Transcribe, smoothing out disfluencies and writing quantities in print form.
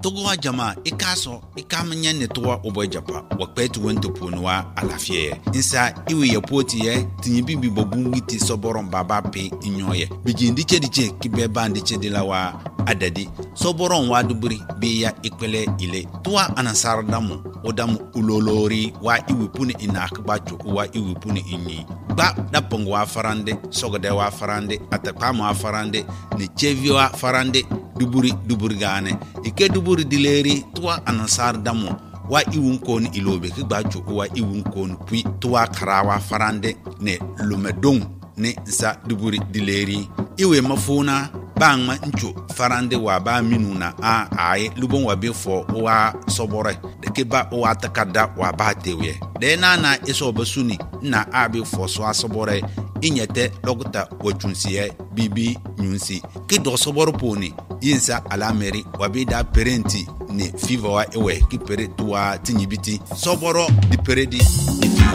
togo jama ikaso ikamanya netwa obojapa wakpetu wento punwa alafie insa iwe yapoti ye tinyibi bibogungiti soboron baba pe inyoye bijindi chediche kibeba ndiche dilawa adadi soboron waduburi biya ikwele ile tuwa anasardamu odamu ulolori wa iwipuni inakbacho wa iwipuni inyi ba dapong wa farande sogode wa farande atakama wa farande ne chevi wa farande duburi gane ike duburi dileri tuwa anasardamu wa iwunkon ilobe kigbacho wa iwunkon pui tuwa karawa farande ne lumedong ne sa duburi dileri iwe mafuna bangma ncho farande wa ba minuna a ai lubon wa befo wa sobore de keba wa takada wa ba tewe de na iso basuni na abi fo so asobore inyete lokuta wachunsiye bibi nyunsi ki do soboro poni yinsa alameri wa bida parenti ne fiva wa ewe ki pere tuwa tinyibiti soboro di peredi